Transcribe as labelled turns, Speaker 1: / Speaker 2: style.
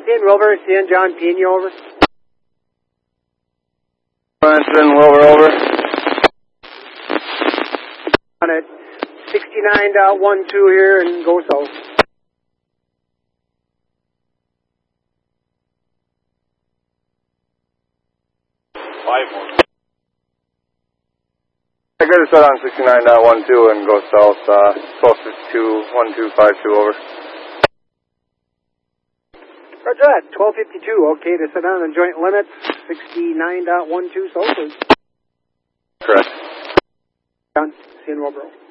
Speaker 1: San Wilbur, San John Pena, over.
Speaker 2: San Wilbur, over.
Speaker 1: On at 69.12 here and go south.
Speaker 2: I got to set on 69.12 and go south, 1252, 1252, over.
Speaker 1: Roger that, 1252, okay to set on the joint limits, 69.12 south.
Speaker 2: Correct.
Speaker 1: John, San Wilbur.